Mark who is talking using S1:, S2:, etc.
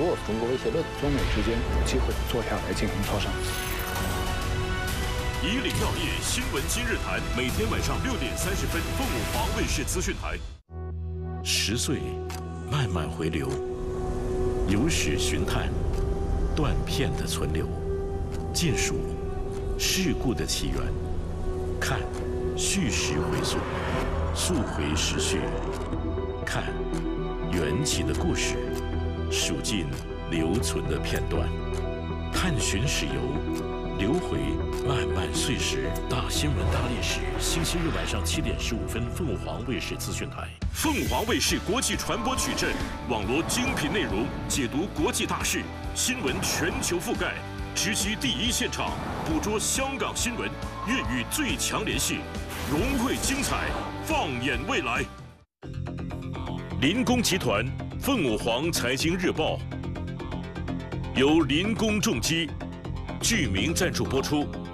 S1: 作，中国威胁论，中美之间有机会坐下来进行磋商。
S2: 以领要业，新闻今日谈，每天晚上6点30分，凤凰卫视资讯台。10岁，慢慢回流，有史寻探，断片的存留，见数事故的起源，看叙事回溯，溯回时序，看缘起的故事，数尽留存的片段，探寻史游，流回漫漫岁时。大新闻大历史，星期日晚上7点15分，凤凰卫视资讯台。凤凰卫视国际传播矩阵，网罗精品内容，解读国际大事，新闻全球覆盖，直击第一现场，捕捉香港新闻，粤语最强联系，融汇精彩，放眼未来。林工集团凤凰财经日报由林工重机具名赞助播出。